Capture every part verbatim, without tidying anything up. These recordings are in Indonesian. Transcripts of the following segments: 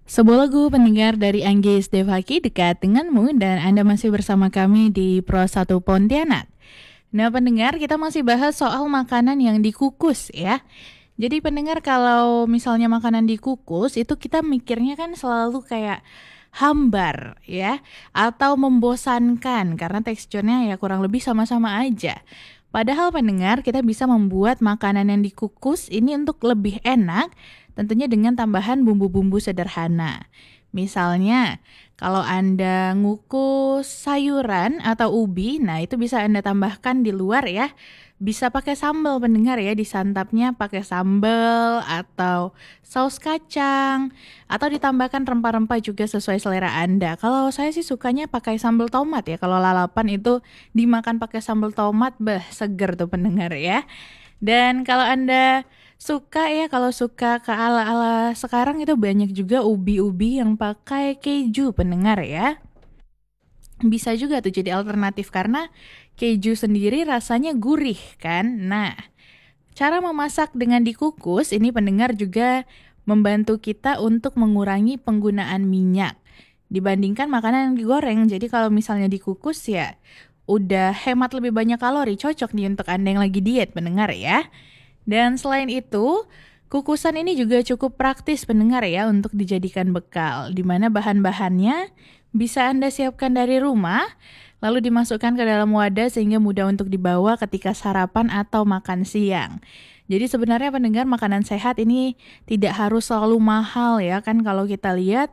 Sebuah lagu pendengar dari Anggis Devaki dekat denganmu dan Anda masih bersama kami di Pro satu Pontianak. Nah pendengar, kita masih bahas soal makanan yang dikukus ya. Jadi pendengar, kalau misalnya makanan dikukus itu kita mikirnya kan selalu kayak hambar ya, atau membosankan karena teksturnya ya kurang lebih sama-sama aja. Padahal pendengar, kita bisa membuat makanan yang dikukus ini untuk lebih enak, tentunya dengan tambahan bumbu-bumbu sederhana. Misalnya, kalau Anda ngukus sayuran atau ubi, nah itu bisa Anda tambahkan di luar ya. Bisa pakai sambal pendengar ya, disantapnya pakai sambal atau saus kacang, atau ditambahkan rempah-rempah juga sesuai selera Anda. Kalau saya sih sukanya pakai sambal tomat ya, kalau lalapan itu dimakan pakai sambal tomat, bah seger tuh pendengar ya. Dan kalau Anda suka ya, kalau suka ke ala-ala sekarang itu banyak juga ubi-ubi yang pakai keju pendengar ya. Bisa juga tuh jadi alternatif karena keju sendiri rasanya gurih kan. Nah, cara memasak dengan dikukus ini pendengar juga membantu kita untuk mengurangi penggunaan minyak dibandingkan makanan yang digoreng. Jadi kalau misalnya dikukus ya udah hemat lebih banyak kalori, cocok nih untuk Anda yang lagi diet pendengar ya. Dan selain itu, kukusan ini juga cukup praktis pendengar ya untuk dijadikan bekal, di mana bahan-bahannya bisa Anda siapkan dari rumah, lalu dimasukkan ke dalam wadah sehingga mudah untuk dibawa ketika sarapan atau makan siang. Jadi sebenarnya pendengar, makanan sehat ini tidak harus selalu mahal ya, kan kalau kita lihat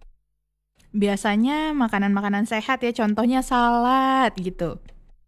biasanya makanan-makanan sehat ya, contohnya salad gitu.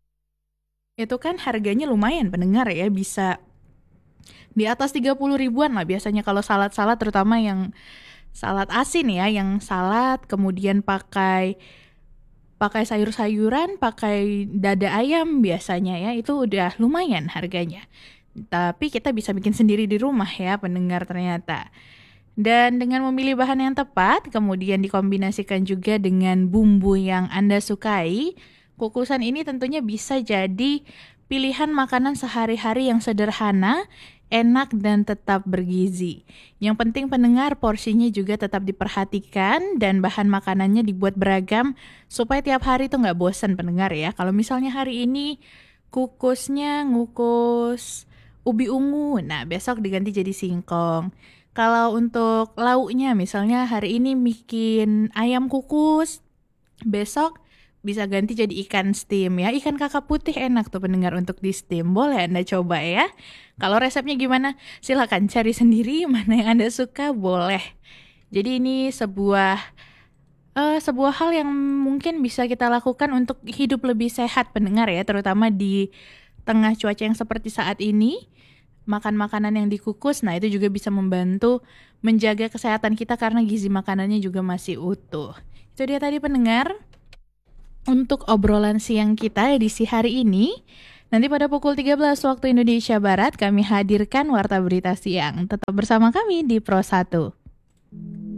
Itu kan harganya lumayan pendengar ya, bisa di atas tiga puluh ribuan lah biasanya kalau salad-salad, terutama yang salad asin ya, yang salad kemudian pakai pakai sayur-sayuran, pakai dada ayam biasanya ya, itu udah lumayan harganya. Tapi kita bisa bikin sendiri di rumah ya pendengar ternyata. Dan dengan memilih bahan yang tepat, kemudian dikombinasikan juga dengan bumbu yang Anda sukai, kukusan ini tentunya bisa jadi pilihan makanan sehari-hari yang sederhana, enak dan tetap bergizi. Yang penting pendengar, porsinya juga tetap diperhatikan dan bahan makanannya dibuat beragam supaya tiap hari tuh nggak bosan pendengar ya. Kalau misalnya hari ini kukusnya ngukus ubi ungu, nah besok diganti jadi singkong. Kalau untuk lauknya misalnya hari ini bikin ayam kukus, besok bisa ganti jadi ikan steam ya. Ikan kakap putih enak tuh pendengar untuk di steam. Boleh Anda coba ya. Kalau resepnya gimana? Silakan cari sendiri mana yang Anda suka, boleh. Jadi ini sebuah uh, sebuah hal yang mungkin bisa kita lakukan untuk hidup lebih sehat pendengar ya, terutama di tengah cuaca yang seperti saat ini. Makan makanan yang dikukus, nah itu juga bisa membantu menjaga kesehatan kita karena gizi makanannya juga masih utuh. Itu dia tadi pendengar untuk obrolan siang kita edisi hari ini. Nanti pada pukul tiga belas waktu Indonesia Barat kami hadirkan Warta Berita Siang. Tetap bersama kami di Pro satu.